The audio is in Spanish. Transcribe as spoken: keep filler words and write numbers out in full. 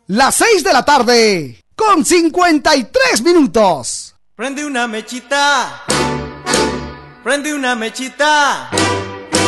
las seis de la tarde, con cincuenta y tres minutos. Prende una mechita, prende una mechita.